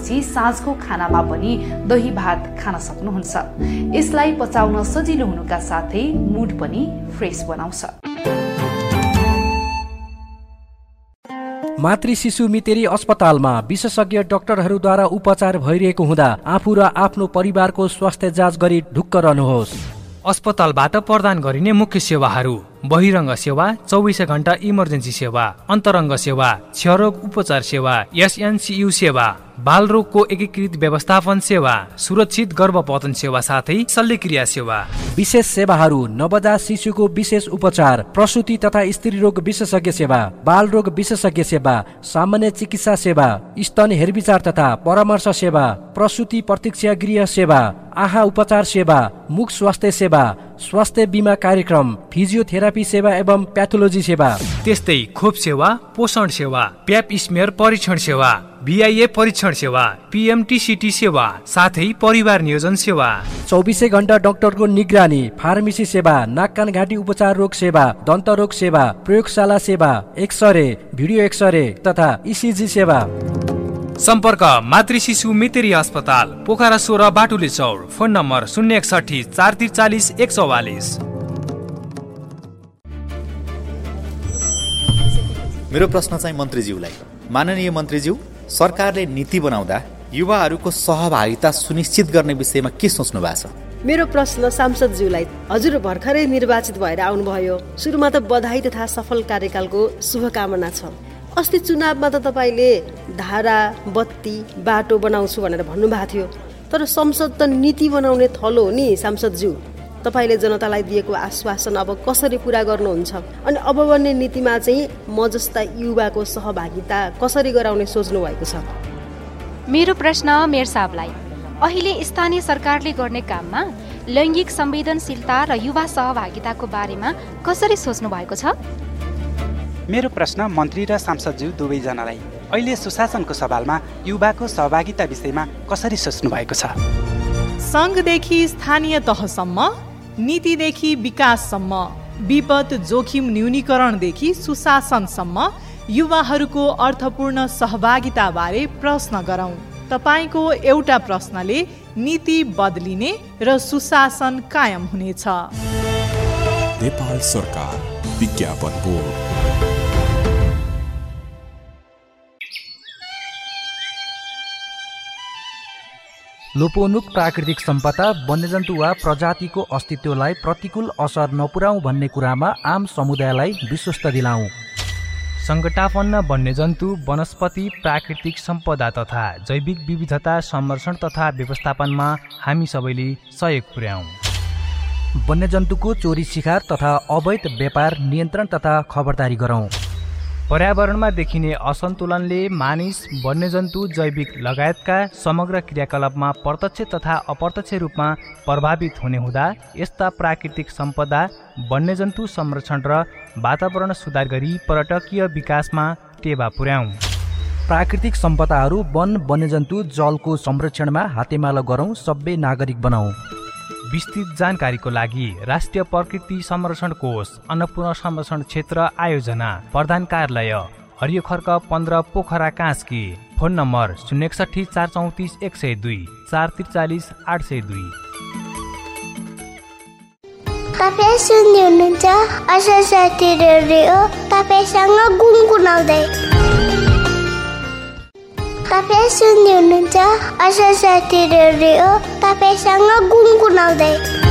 त्यसपछि साँझको खानामा पनि दही भात खान सक्नुहुन्छ। यसलाई पचाउन सजिलो हुनुका साथै मुड पनि फ्रेश बनाउँछ। मातृ शिशु मितेरी अस्पतालमा विशेषज्ञ डाक्टरहरूद्वारा उपचार भइरहेको हुँदा आफू र आफ्नो परिवारको स्वास्थ्य जाँच गरी ढुक्क रहनुहोस्। अस्पतालबाट प्रदान गरिने मुख्य सेवाहरू: बहिरङ्ग सेवा, 24 घण्टा इमर्जेन्सी सेवा, अन्तरङ्ग सेवा, क्षयरोग उपचार सेवा, SNCU सेवा, बालरोगको एकीकृत व्यवस्थापन सेवा, सुरक्षित गर्भपतन सेवा साथै शल्यक्रिया सेवा। विशेष सेवाहरू: नवजात शिशुको विशेष उपचार, प्रसूति तथा स्त्री रोग विशेषज्ञ सेवा, बाल रोग विशेषज्ञ सेवा, सामान्य चिकित्सा सेवा, स्तन हेरविचार तथा परामर्श सेवा, प्रसूति प्रतीक्षा गृह सेवा, आहा उपचार सेवा, मुख स्वास्थ्य सेवा, स्वास्थ्य बीमा कार्यक्रम, फिजियोथेरापी सेवा एवं प्याथोलोजी सेवा। त्यस्तै खोप सेवा, पोषण सेवा, प्याप स्मेयर परीक्षण सेवा, BIA परीक्षण सेवा, PMTCT सेवा साथै परिवार नियोजन सेवा। 24 घण्टा डाक्टरको निगरानी, फार्मेसी सेवा, नाक कान घाँटी उपचार रोग सेवा, दन्त रोग सेवा, प्रयोगशाला सेवा, एक्सरे, भिडियो एक्सरे तथा ECG सेवा। सम्पर्क मातृ शिशु मितेरी अस्पताल, पोखरा 16 बाटुले चौर। Phone number 061 443 144। मेरो प्रश्न चाहिँ मन्त्रीज्यूलाई। माननीय मन्त्रीज्यू, सरकारले नीति बनाउँदा युवाहरूको सहभागिता सुनिश्चित गर्ने विषयमा के सोच्नु भएको छ? मेरो प्रश्न सांसदज्यूलाई। हजुर भर्खरै निर्वाचित भएर आउनुभयो। सुरुमा त बधाई तथा सफल कार्यकालको शुभकामना छ। अस्ति चुनावमा त तपाईँले धारा, बत्ती, बाटो बनाउँछु भनेर भन्नुभएको थियो। तर संसद त नीति बनाउने थलो हो नि सांसदज्यू। तपाईँले जनतालाई दिएको आश्वासन अब कसरी पुरा गर्नुहुन्छ? अनि अब बन्ने नीतिमा चाहिँ म जस्ता युवाको सहभागिता कसरी गराउने सोच्नु भएको छ? मेरो प्रश्न मेयर साहबलाई। अहिले स्थानीय सरकारले गर्ने काममा लैङ्गिक संवेदनशीलता र युवा सहभागिताको बारेमा कसरी सोच्नु भएको छ? मेरो प्रश्न मन्त्री र सांसदज्यू दुवैजनालाई। अहिले सुशासनको सवालमा युवाको सहभागिता विषयमा कसरी सोच्नु भएको छ? सङ्घदेखि स्थानीय तहसम्म, नीतिदेखि विकाससम्म, विपद जोखिम न्यूनीकरणदेखि सुशासनसम्म युवाहरूको अर्थपूर्ण सहभागिताबारे प्रश्न गरौँ। तपाईँको एउटा प्रश्नले नीति बदलिने र सुशासन कायम हुनेछ। नेपाल सरकार विज्ञापन बोर्ड। लोपोन्मुख प्राकृतिक सम्पदा, वन्यजन्तु वा प्रजातिको अस्तित्वलाई प्रतिकूल असर नपुर्याउँ भन्ने कुरामा आम समुदायलाई विश्वस्त दिलाऊ। सङ्कटापन्न वन्यजन्तु, वनस्पति, प्राकृतिक सम्पदा तथा जैविक विविधता संरक्षण तथा व्यवस्थापनमा हामी सबैले सहयोग पुर्याउँ। वन्यजन्तुको चोरी शिकार तथा अवैध व्यापार नियन्त्रण तथा खबरदारी गरौँ। पर्यावरणमा देखिने असन्तुलनले मानिस, वन्यजन्तु, जैविक लगायतका समग्र क्रियाकलापमा प्रत्यक्ष तथा अप्रत्यक्ष रूपमा प्रभावित हुने हुँदा यस्ता प्राकृतिक सम्पदा, वन्यजन्तु संरक्षण र वातावरण सुधार गरी पर्यटकीय विकासमा टेवा पुर्याउँ। प्राकृतिक सम्पदाहरू, वन, वन्यजन्तु, जलको संरक्षणमा हातेमालो गरौँ, सबै नागरिक बनाऊ। विस्तृत जानकारीको लागि राष्ट्रिय प्रकृति संरक्षण कोष, अन्नपूर्ण संरक्षण क्षेत्र आयोजना, प्रधान कार्यालय, हरियो खर्क 15, पोखरा कास्की। Phone number 061 434 102 443 802। तपाईँ सुन्दै हुनुहुन्छ आशा साथी रेडियो, तपाईसँग गुनगुनाउँदै। तपाईँ सुन्दै हुनुहुन्छ आशा साथी रेडियो, तपाईसँग गुनगुनाउँदै।